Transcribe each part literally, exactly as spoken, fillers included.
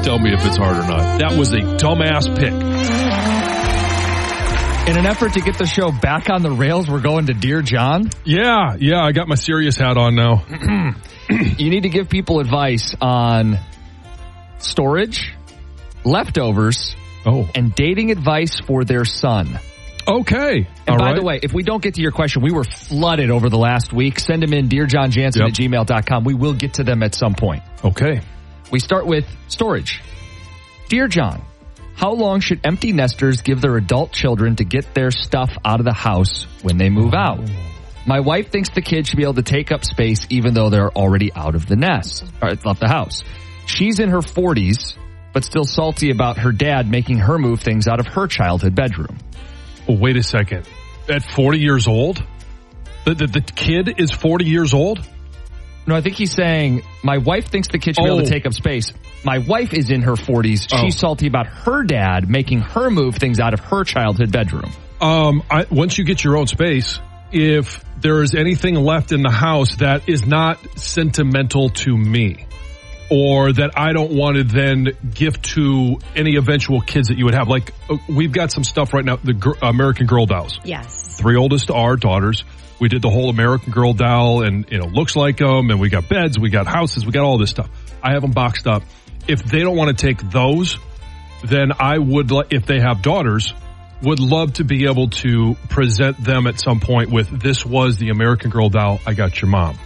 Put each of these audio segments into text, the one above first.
tell me if it's hard or not. That was a dumbass pick. In an effort to get the show back on the rails, we're going to Dear John. Yeah, yeah, I got my serious hat on now. You need to give people advice on storage, leftovers, oh. and dating advice for their son. Okay. And All by right. the way, if we don't get to your question, we were flooded over the last week. Send them in, dear john jansen Yep. at gmail dot com. We will get to them at some point. Okay. We start with storage. Dear John, how long should empty nesters give their adult children to get their stuff out of the house when they move out? My wife thinks the kids should be able to take up space even though they're already out of the nest, or left the house. She's in her forties, but still salty about her dad making her move things out of her childhood bedroom. Oh, wait a second. At forty years old? The, the, the kid is forty years old? No, I think he's saying, my wife thinks the kid should be able to Oh. take up space. My wife is in her forties. Oh. She's salty about her dad making her move things out of her childhood bedroom. Um, I, once you get your own space, if there is anything left in the house that is not sentimental to me, or that I don't want to then gift to any eventual kids that you would have, like uh, we've got some stuff right now, the gr- American Girl dolls. Yes. Three oldest are daughters. We did the whole American Girl doll, and you know, looks like them, and we got beds, we got houses, we got all this stuff. I have them boxed up. If they don't want to take those, then I would, li- if they have daughters, would love to be able to present them at some point with, this was the American Girl doll I got your mom.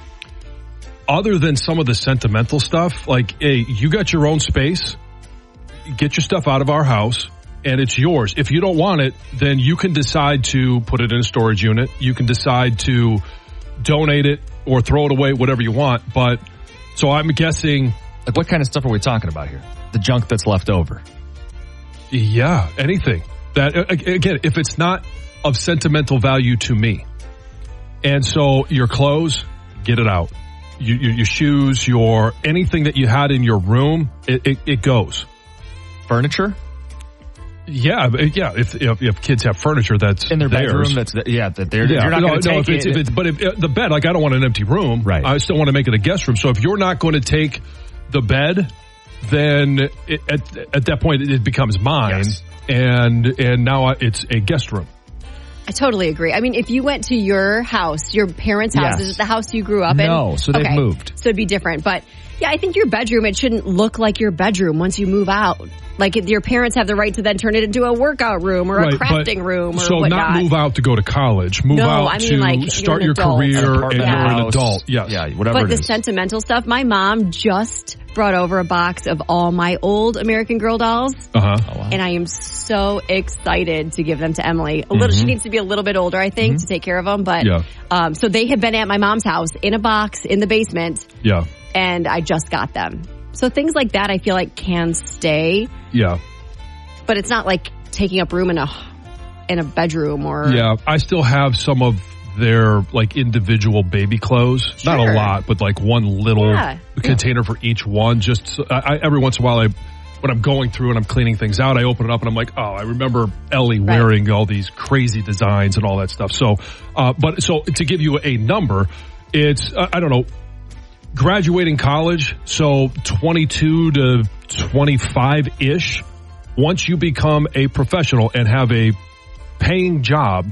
Other than some of the sentimental stuff, like, hey, you got your own space, get your stuff out of our house, and it's yours. If you don't want it, then you can decide to put it in a storage unit. You can decide to donate it or throw it away, whatever you want. But, so I'm guessing... Like, what kind of stuff are we talking about here? The junk that's left over. Yeah, anything. That, again, if it's not of sentimental value to me. And so your clothes, get it out. You, your, your shoes, your, anything that you had in your room, it, it, it goes. Furniture? Yeah, yeah. If, if if kids have furniture that's in their theirs. bedroom, that's the, yeah, that they're yeah. you're not no, going to no, take if it's, it. If it's, but if, if the bed, like I don't want an empty room. Right. I still want to make it a guest room. So if you're not going to take the bed, then it, at at that point it becomes mine, Yes. and and now it's a guest room. I totally agree. I mean, if you went to your house, your parents' house, Yes. is it the house you grew up in? No, so they've Okay. moved. So it'd be different. But yeah, I think your bedroom, it shouldn't look like your bedroom once you move out. Like if your parents have the right to then turn it into a workout room or Right, a crafting but- room or so whatnot. not move out to go to college. Move No, out I mean, to like, you're start an your adult. career An and apartment you're an house. adult. Yes. Yeah, whatever But it the is. sentimental stuff, my mom just brought over a box of all my old American Girl dolls. Uh-huh. Oh, wow. And I am so excited to give them to Emily. A little, she needs to be a little bit older, I think, to take care of them. But Yeah. um, so they have been at my mom's house in a box in the basement, Yeah. and I just got them. So things like that, I feel like can stay, Yeah. but it's not like taking up room in a in a bedroom or Yeah. I still have some of their like individual baby clothes. Not a Sure. lot, but like one little Yeah. container for each one. Just so, I, I, every once in a while, I when I'm going through and I'm cleaning things out, I open it up and I'm like, oh, I remember Ellie Right. wearing all these crazy designs and all that stuff. So, uh, but so to give you a number, it's uh, I don't know. Graduating college, so twenty-two to twenty-five-ish. Once you become a professional and have a paying job,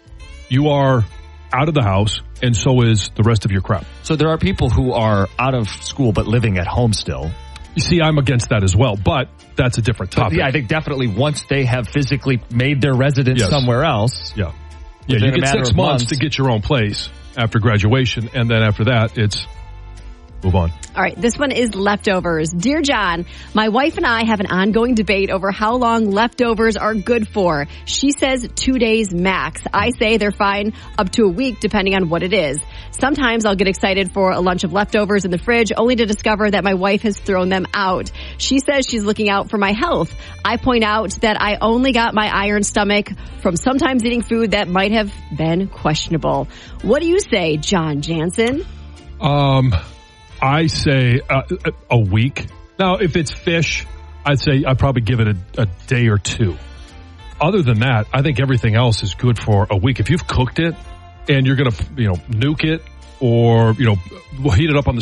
you are out of the house, and so is the rest of your crap. So there are people who are out of school but living at home still. You see, I'm against that as well, but that's a different But topic. yeah, I think definitely once they have physically made their residence Yes. somewhere else. Yeah. Yeah, Within you a get matter six of months, months. to get your own place after graduation, and then after that, it's move on. All right, this one is leftovers. Dear John, my wife and I have an ongoing debate over how long leftovers are good for. She says two days max. I say they're fine up to a week depending on what it is. Sometimes I'll get excited for a lunch of leftovers in the fridge only to discover that my wife has thrown them out. She says she's looking out for my health. I point out that I only got my iron stomach from sometimes eating food that might have been questionable. What do you say, John Jansen? Um, I say uh, a week. Now, if it's fish, I'd say I'd probably give it a, a day or two. Other than that, I think everything else is good for a week. If you've cooked it and you're going to, you know, nuke it or, you know, heat it up on the